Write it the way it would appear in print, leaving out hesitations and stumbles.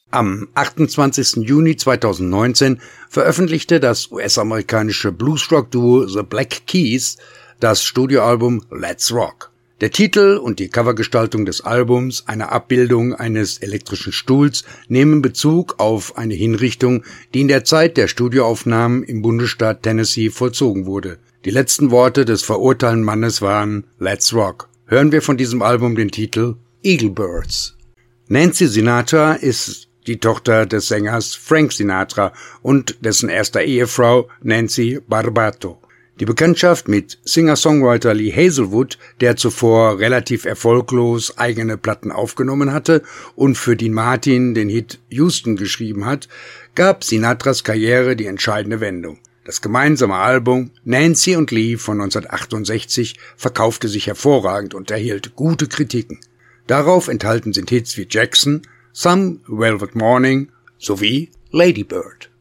Am 28. Juni 2019 veröffentlichte das US-amerikanische Bluesrock-Duo The Black Keys das Studioalbum Let's Rock. Der Titel und die Covergestaltung des Albums, eine Abbildung eines elektrischen Stuhls, nehmen Bezug auf eine Hinrichtung, die in der Zeit der Studioaufnahmen im Bundesstaat Tennessee vollzogen wurde. Die letzten Worte des verurteilten Mannes waren Let's Rock. Hören wir von diesem Album den Titel Eagle Birds. Nancy Sinatra ist die Tochter des Sängers Frank Sinatra und dessen erster Ehefrau Nancy Barbato. Die Bekanntschaft mit Singer-Songwriter Lee Hazelwood, der zuvor relativ erfolglos eigene Platten aufgenommen hatte und für Dean Martin den Hit Houston geschrieben hat, gab Sinatras Karriere die entscheidende Wendung. Das gemeinsame Album Nancy und Lee von 1968 verkaufte sich hervorragend und erhielt gute Kritiken. Darauf enthalten sind Hits wie Jackson, Some Velvet Morning sowie Lady Bird.